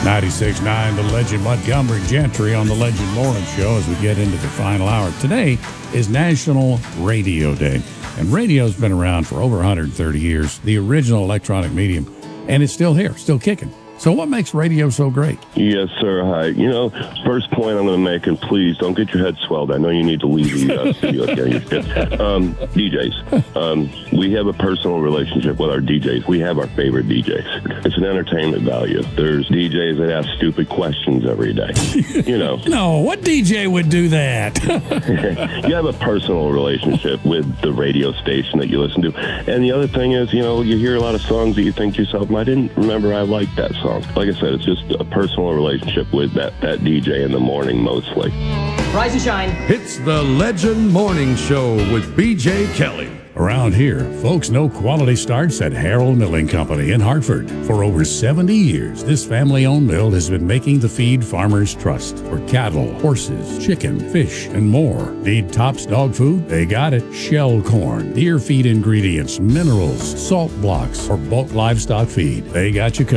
96.9, the legend Montgomery Gentry on the Legend Morning Show as we get into the final hour. Today is National Radio Day, and radio's been around for over 130 years, the original electronic medium, and it's still here, still kicking. So what makes radio so great? Yes, sir. Hi. First point I'm going to make, and please don't get your head swelled. I know you need to leave the studio. Okay, you're good. DJs. We have a personal relationship with our DJs. We have our favorite DJs. It's an entertainment value. There's DJs that ask stupid questions every day. No, what DJ would do that? You have a personal relationship with the radio station that you listen to. And the other thing is, you hear a lot of songs that you think to yourself, I didn't remember I liked that song. Like I said, it's just a personal relationship with that DJ in the morning mostly. Rise and shine. It's the Legend Morning Show with BJ Kelly. Around here, folks know quality starts at Harold Milling Company in Hartford. For over 70 years, this family-owned mill has been making the feed farmers trust for cattle, horses, chicken, fish, and more. Need Tops dog food? They got it. Shell corn, deer feed ingredients, minerals, salt blocks, or bulk livestock feed. They got you covered.